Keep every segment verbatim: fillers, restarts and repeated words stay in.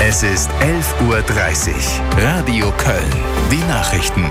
Es ist elf Uhr dreißig. Radio Köln. Die Nachrichten.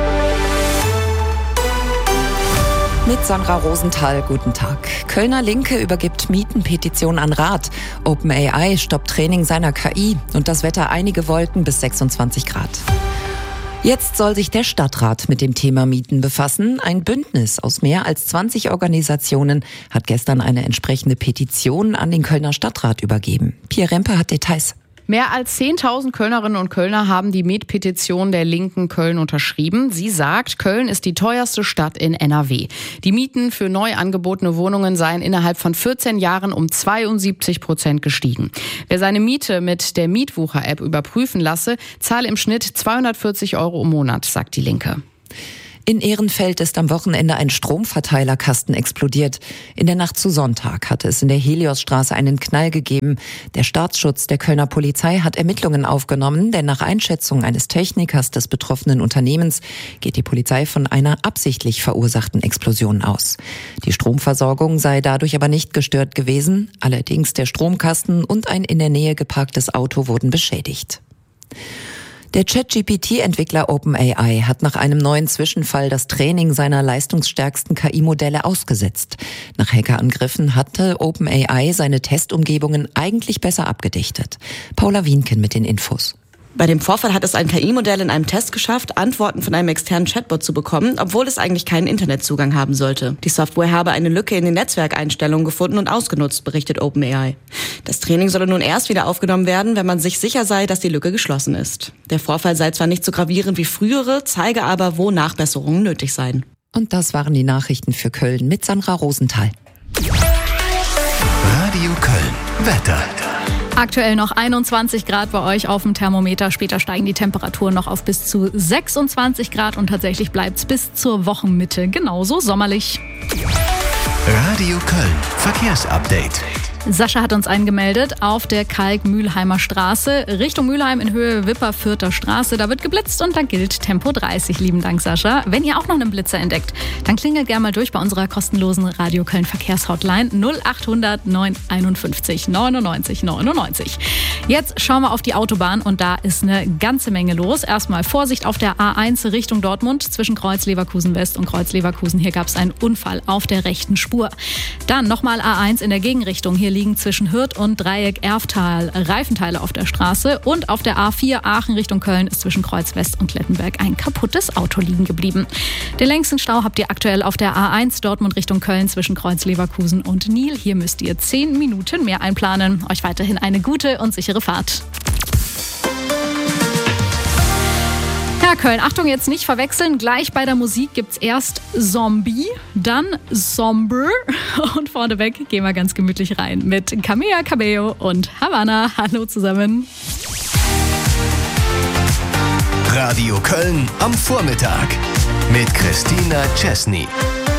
Mit Sandra Rosenthal, guten Tag. Kölner Linke übergibt Mietenpetition an Rat. OpenAI stoppt Training seiner K I und das Wetter einige Wolken bis sechsundzwanzig Grad. Jetzt soll sich der Stadtrat mit dem Thema Mieten befassen. Ein Bündnis aus mehr als zwanzig Organisationen hat gestern eine entsprechende Petition an den Kölner Stadtrat übergeben. Pierre Rempe hat Details. Mehr als zehntausend Kölnerinnen und Kölner haben die Mietpetition der Linken Köln unterschrieben. Sie sagt, Köln ist die teuerste Stadt in N R W. Die Mieten für neu angebotene Wohnungen seien innerhalb von vierzehn Jahren um zweiundsiebzig Prozent gestiegen. Wer seine Miete mit der Mietwucher-App überprüfen lasse, zahle im Schnitt zweihundertvierzig Euro im Monat, sagt die Linke. In Ehrenfeld ist am Wochenende ein Stromverteilerkasten explodiert. In der Nacht zu Sonntag hatte es in der Heliosstraße einen Knall gegeben. Der Staatsschutz der Kölner Polizei hat Ermittlungen aufgenommen, denn nach Einschätzung eines Technikers des betroffenen Unternehmens geht die Polizei von einer absichtlich verursachten Explosion aus. Die Stromversorgung sei dadurch aber nicht gestört gewesen. Allerdings der Stromkasten und ein in der Nähe geparktes Auto wurden beschädigt. Der Chat-G P T-Entwickler OpenAI hat nach einem neuen Zwischenfall das Training seiner leistungsstärksten K I-Modelle ausgesetzt. Nach Hackerangriffen hatte OpenAI seine Testumgebungen eigentlich besser abgedichtet. Paula Wienken mit den Infos. Bei dem Vorfall hat es ein K I-Modell in einem Test geschafft, Antworten von einem externen Chatbot zu bekommen, obwohl es eigentlich keinen Internetzugang haben sollte. Die Software habe eine Lücke in den Netzwerkeinstellungen gefunden und ausgenutzt, berichtet OpenAI. Das Training solle nun erst wieder aufgenommen werden, wenn man sich sicher sei, dass die Lücke geschlossen ist. Der Vorfall sei zwar nicht so gravierend wie frühere, zeige aber, wo Nachbesserungen nötig seien. Und das waren die Nachrichten für Köln mit Sandra Rosenthal. Radio Köln. Wetter. Aktuell noch einundzwanzig Grad bei euch auf dem Thermometer. Später steigen die Temperaturen noch auf bis zu sechsundzwanzig Grad und tatsächlich bleibt es bis zur Wochenmitte genauso sommerlich. Radio Köln. Verkehrsupdate. Sascha hat uns eingemeldet auf der Kalk-Mühlheimer Straße Richtung Mülheim in Höhe Wipperfürther Straße. Da wird geblitzt und da gilt Tempo dreißig. Lieben Dank, Sascha. Wenn ihr auch noch einen Blitzer entdeckt, dann klingelt gerne mal durch bei unserer kostenlosen Radio Köln Verkehrshotline null achthundert neun einundfünfzig neunundneunzig neunundneunzig. Jetzt schauen wir auf die Autobahn und da ist eine ganze Menge los. Erstmal Vorsicht auf der A eins Richtung Dortmund zwischen Kreuz Leverkusen West und Kreuz Leverkusen. Hier gab es einen Unfall auf der rechten Spur. Dann nochmal A eins in der Gegenrichtung. Hier liegen zwischen Hürth und Dreieck Erftal Reifenteile auf der Straße und auf der A vier Aachen Richtung Köln ist zwischen Kreuz West und Klettenberg ein kaputtes Auto liegen geblieben. Den längsten Stau habt ihr aktuell auf der A eins Dortmund Richtung Köln zwischen Kreuz Leverkusen und Nil. Hier müsst ihr zehn Minuten mehr einplanen. Euch weiterhin eine gute und sichere Fahrt. Ja, Köln, Achtung, jetzt nicht verwechseln. Gleich bei der Musik gibt's erst Zombie, dann Somber und vorneweg gehen wir ganz gemütlich rein mit Camilla Cabello und Havana. Hallo zusammen. Radio Köln am Vormittag mit Christina Chesney.